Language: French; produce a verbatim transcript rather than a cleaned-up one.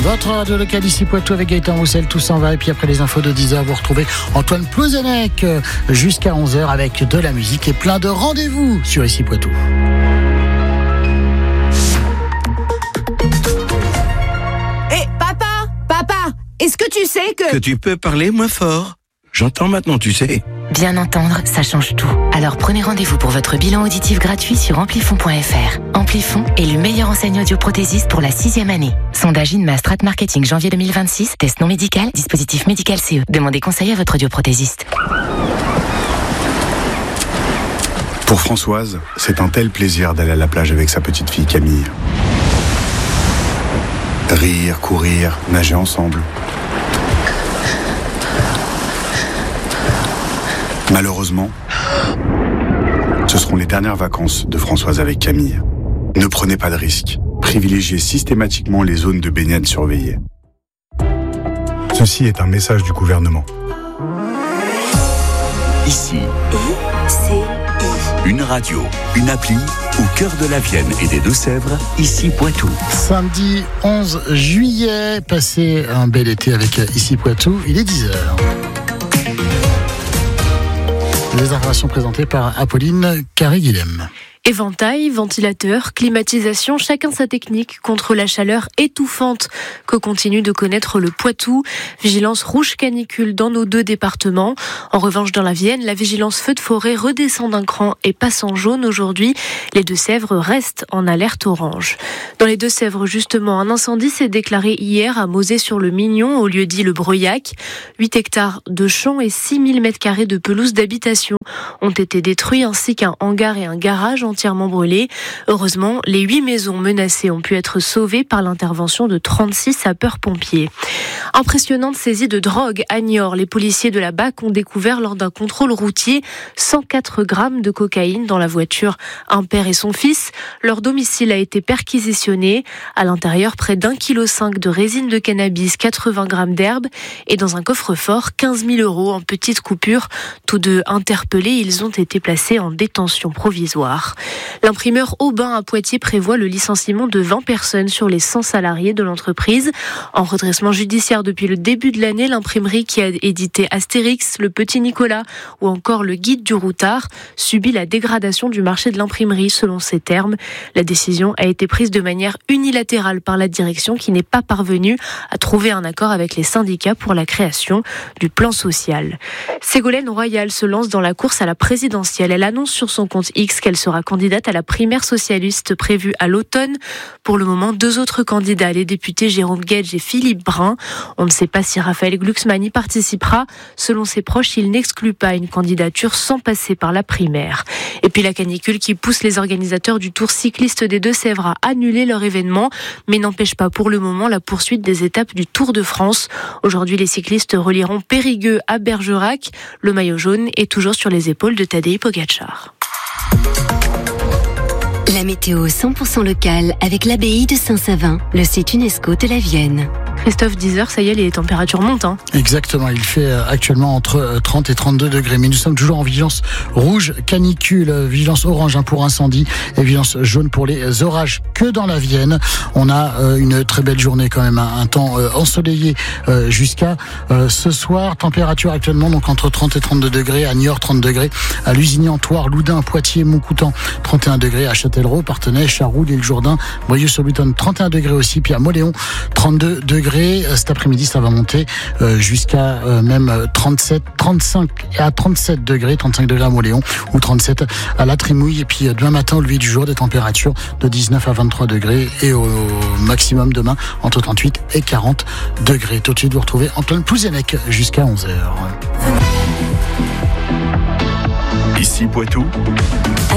Votre radio locale ici Poitou avec Gaëtan Roussel, tout s'en va. Et puis après les infos de dix heures, vous retrouvez Antoine Plouzenec jusqu'à onze heures avec de la musique et plein de rendez-vous sur ici Poitou. Hé, hey, papa, papa, est-ce que tu sais que... Que tu peux parler moins fort. J'entends maintenant, tu sais. Bien entendre, ça change tout. Alors prenez rendez-vous pour votre bilan auditif gratuit sur amplifon point f r. Amplifon est le meilleur enseigne audioprothésiste pour la sixième année. Sondage Inma Strat Marketing janvier deux mille vingt-six. Test non médical, dispositif médical C E. Demandez conseil à votre audioprothésiste. Pour Françoise, c'est un tel plaisir d'aller à la plage avec sa petite fille Camille. Rire, courir, nager ensemble. Malheureusement, ce seront les dernières vacances de Françoise avec Camille. Ne prenez pas de risques. Privilégiez systématiquement les zones de baignade surveillées. Ceci est un message du gouvernement. Ici, une radio, une appli au cœur de la Vienne et des Deux-Sèvres, ici Poitou. Samedi onze juillet, passez un bel été avec ici Poitou, il est dix heures. Les informations présentées par Apolline Carré-Guilhem. Éventail, ventilateur, climatisation, chacun sa technique contre la chaleur étouffante que continue de connaître le Poitou. Vigilance rouge canicule dans nos deux départements. En revanche, dans la Vienne, la vigilance feu de forêt redescend d'un cran et passe en jaune aujourd'hui. Les Deux-Sèvres restent en alerte orange. Dans les Deux-Sèvres, justement, un incendie s'est déclaré hier à Mosée-sur-le-Mignon, au lieu dit le Breuillac. huit hectares de champs et six mille mètres carrés de pelouse d'habitation ont été détruits, ainsi qu'un hangar et un garage entièrement brûlés. Heureusement, les huit maisons menacées ont pu être sauvées par l'intervention de trente-six sapeurs-pompiers. Impressionnante saisie de drogue à Niort. Les policiers de la B A C ont découvert lors d'un contrôle routier cent quatre grammes de cocaïne dans la voiture. Un père et son fils. Leur domicile a été perquisitionné. À l'intérieur, près d'un kilo cinq de résine de cannabis, quatre-vingts grammes d'herbe et dans un coffre-fort, quinze mille euros en petites coupures. Tous deux interpellés, ils ont été placés en détention provisoire. L'imprimeur Aubin à Poitiers prévoit le licenciement de vingt personnes sur les cent salariés de l'entreprise. En redressement judiciaire depuis le début de l'année, l'imprimerie qui a édité Astérix, Le Petit Nicolas ou encore le Guide du Routard subit la dégradation du marché de l'imprimerie selon ses termes. La décision a été prise de manière unilatérale par la direction qui n'est pas parvenue à trouver un accord avec les syndicats pour la création du plan social. Ségolène Royal se lance dans la course à la présidentielle. Elle annonce sur son compte X qu'elle sera candidate à la primaire socialiste prévue à l'automne. Pour le moment, deux autres candidats, les députés Jérôme Guedj et Philippe Brun. On ne sait pas si Raphaël Glucksmann y participera. Selon ses proches, il n'exclut pas une candidature sans passer par la primaire. Et puis la canicule qui pousse les organisateurs du Tour cycliste des Deux-Sèvres à annuler leur événement, mais n'empêche pas pour le moment la poursuite des étapes du Tour de France. Aujourd'hui, les cyclistes relieront Périgueux à Bergerac. Le maillot jaune est toujours sur les épaules de Tadej Pogačar. La météo cent pour cent locale avec l'abbaye de Saint-Savin, le site UNESCO de la Vienne. Christophe, dix heures, ça y est, les températures montent. Hein. Exactement, il fait actuellement entre trente et trente-deux degrés. Mais nous sommes toujours en vigilance rouge canicule, vigilance orange pour incendie et vigilance jaune pour les orages que dans la Vienne. On a une très belle journée quand même, un temps ensoleillé jusqu'à ce soir. Température actuellement donc entre trente et trente-deux degrés, à Niort trente degrés, à Lusignan, Thouars, Loudun, Poitiers, Montcoutan trente et un degrés, à Châtellerault, Partenay, Charroux, l'Île-Jourdain, Boyeux-sur-Butonne trente et un degrés aussi, puis à Moléon trente-deux degrés. Cet après-midi, ça va monter jusqu'à même trente-sept, trente-cinq et à trente-sept degrés, trente-cinq degrés à Moléon ou trente-sept à La Trémouille. Et puis demain matin, au lever du jour, des températures de dix-neuf à vingt-trois degrés et au maximum demain entre trente-huit et quarante degrés. Tout de suite, vous retrouvez Antoine Plouzenec jusqu'à onze heures. Ici Poitou.